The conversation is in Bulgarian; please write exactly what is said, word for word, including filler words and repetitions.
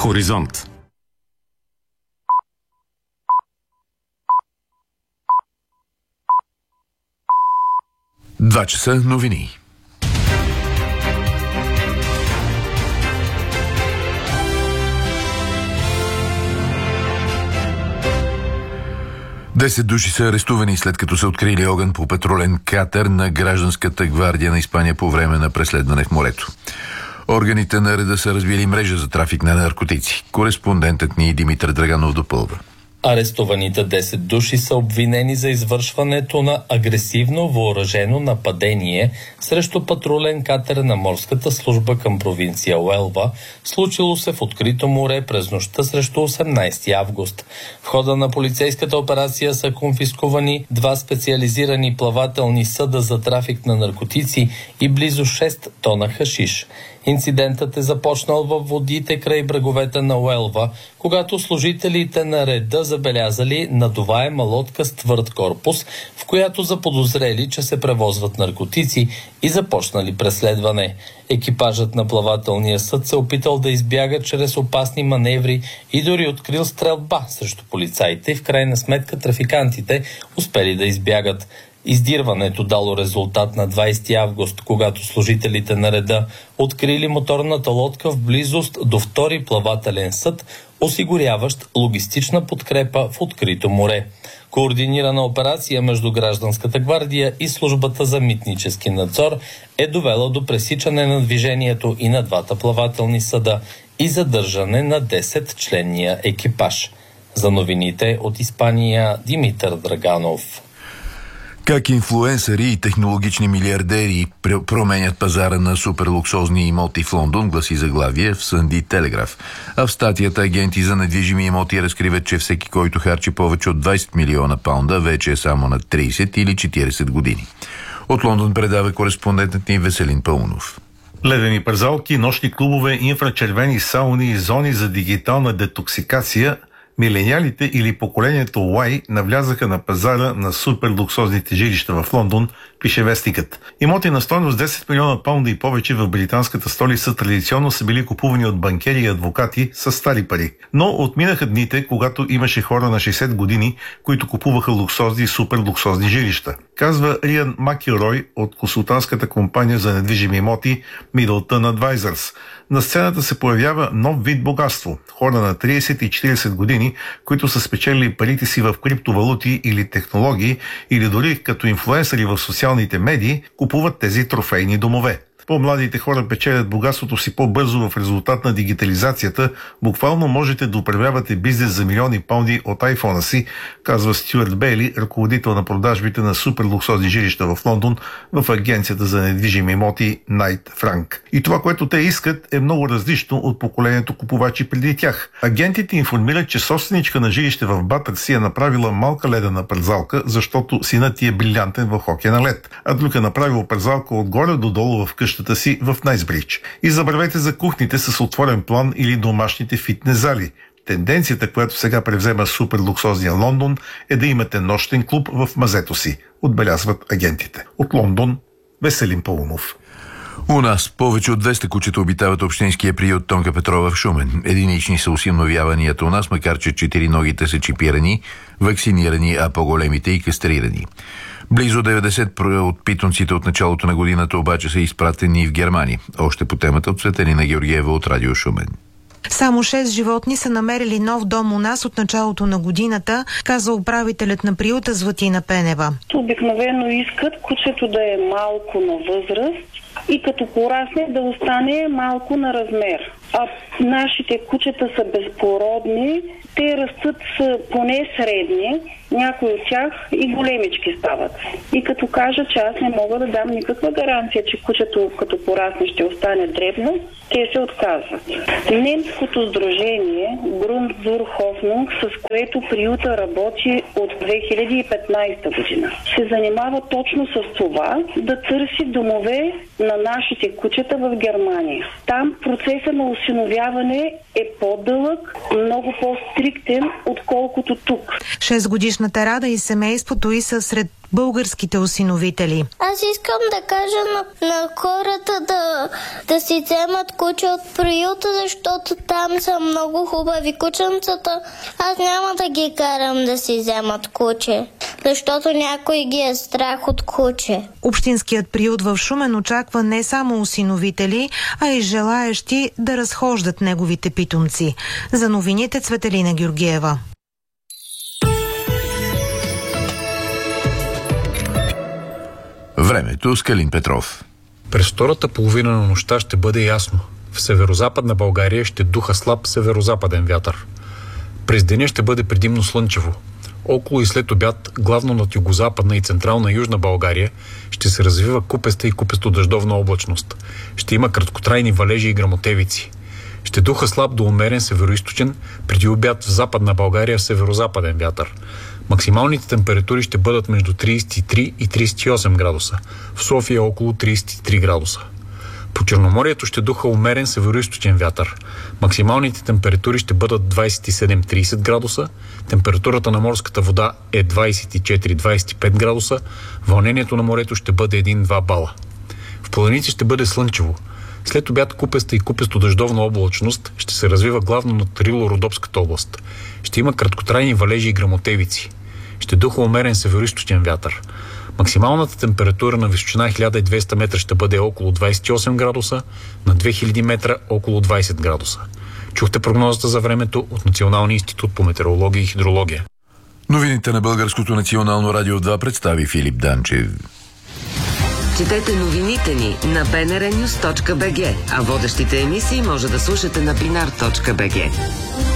Хоризонт. Два часа новини. Десет души са арестувани след като са открили огън по петролен катер на гражданската гвардия на Испания по време на преследване в морето. Органите на реда са развили мрежа за трафик на наркотици. Кореспондентът ни Димитър Драганов допълва. Арестуваните десет души са обвинени за извършването на агресивно въоръжено нападение срещу патрулен катер на морската служба към провинция Уелва, случило се в открито море през нощта срещу осемнайсети август. В хода на полицейската операция са конфискувани два специализирани плавателни съда за трафик на наркотици и близо шест тона хашиш. Инцидентът е започнал във водите край бреговете на Уелва, когато служителите на реда забелязали надуваема лодка с твърд корпус, в която заподозрели, че се превозват наркотици и започнали преследване. Екипажът на плавателния съд се опитал да избяга чрез опасни маневри и дори открил стрелба срещу полицаите и в крайна сметка трафикантите успели да избягат. Издирването дало резултат на двайсети август, когато служителите на реда открили моторната лодка в близост до втори плавателен съд, осигуряващ логистична подкрепа в открито море. Координирана операция между гражданската гвардия и службата за митнически надзор е довела до пресичане на движението и на двата плавателни съда и задържане на десетчленния екипаж. За новините от Испания, Димитър Драганов. Как инфлуенсъри и технологични милиардери променят пазара на суперлуксозни имоти в Лондон, гласи заглавие в Сънди Телеграф. А в статията агенти за недвижими имоти разкриват, че всеки, който харчи повече от двайсет милиона паунда, вече е само на трийсет или четирийсет години. От Лондон предава кореспондентът ни Веселин Паунов. Ледени парзалки, нощни клубове, инфрачервени сауни и зони за дигитална детоксикация. Милениалите или поколението Y навлязаха на пазара на суперлуксозните жилища в Лондон, пише вестникът. Имоти на стойност десет милиона паунда и повече в британската столица традиционно са били купувани от банкери и адвокати с стари пари. Но отминаха дните, когато имаше хора на шейсет години, които купуваха луксозни и суперлуксозни жилища. Казва Риан Макилрой от консултантската компания за недвижими имоти Middleton Advisors. На сцената се появява нов вид богатство. Хора на трийсет и четирийсет години, които са спечелили парите си в криптовалути или технологии, или дори като инфлуенсъри в социалните медии, купуват тези трофейни домове. По-младите хора печелят богатството си по-бързо в резултат на дигитализацията. Буквално можете да управлявате бизнес за милиони паунди от айфона си, казва Стюарт Бейли, ръководител на продажбите на суперлуксозни жилища в Лондон в агенцията за недвижими имоти Найт Франк. И това, което те искат, е много различно от поколението купувачи преди тях. Агентите информират, че собственичка на жилище в Батърси е направила малка ледена парзалка, защото синът ти е брилянтен в хокея на лед, а друг е направил парзалка отгоре до долу в къщата си в Найсбридж. И забравете за кухните с отворен план или домашните фитнес зали. Тенденцията, която сега превзема суперлуксозния Лондон, е да имате нощен клуб в мазето си, отбелязват агентите. От Лондон, Веселин Паунов. У нас повече от двеста кучета обитават общинския приют Тонка Петрова в Шумен. Единични са усиновяванията у нас, макар че четириногите са чипирани, вакцинирани, а по-големите и кастрирани. Близо деветдесет от питомците от началото на годината обаче са изпратени в Германия. Още по темата от Светелина Георгиева от Радио Шумен. Само шест животни са намерили нов дом у нас от началото на годината, каза управителят на приюта Златина Пенева. Обикновено искат кучето да е малко на възраст и като порасне да остане малко на размер. А нашите кучета са безпородни, те растат с поне средни, някои от тях и големички стават. И като кажа, че аз не мога да дам никаква гаранция, че кучето като порасне ще остане дребно, те се отказват. Немското сдружение Grundzurhoffnung, с което приюта работи от две хиляди и петнайсета година, се занимава точно с това да търси домове на нашите кучета в Германия. Там процесът на осиновяване е по-дълъг, много по-стриктен, отколкото тук. Шестгодишна домашната Рада и семейството й са сред българските осиновители. Аз искам да кажа на, на хората да, да си вземат куче от приюта, защото там са много хубави кученцата. Аз няма да ги карам да си вземат куче, защото някой ги е страх от куче. Общинският приют в Шумен очаква не само осиновители, а и желаещи да разхождат неговите питомци. За новините Цветелина Георгиева. Времето с Калин Петров. През втората половина на нощта ще бъде ясно. В северозападна България ще духа слаб северозападен вятър. През деня ще бъде предимно слънчево. Около и след обяд, главно над югозападна и централна южна България, ще се развива купеста и купесто-дъждовна облачност. Ще има краткотрайни валежи и гръмотевици. Ще духа слаб до умерен североизточен, преди обяд в западна България северозападен вятър. Максималните температури ще бъдат между трийсет и три и трийсет и осем градуса. В София около трийсет и три градуса. По Черноморието ще духа умерен североизточен вятър. Максималните температури ще бъдат двайсет и седем до трийсет градуса. Температурата на морската вода е двайсет и четири до двайсет и пет градуса. Вълнението на морето ще бъде един до два бала. В планините ще бъде слънчево. След обяд купеста и купесто-дъждовна облачност ще се развива главно над Рило-Родопската област. Ще има краткотрайни валежи и гръмотевици. Ще духа умерен североизточен вятър. Максималната температура на височина хиляда и двеста метра ще бъде около двайсет и осем градуса, на две хиляди метра около двайсет градуса. Чухте прогнозата за времето от Националния институт по метеорология и хидрология. Новините на Българското национално радио два представи Филип Данчев. Четете новините ни на би ен ар нюс точка би джи, а водещите емисии може да слушате на бинар точка би джи.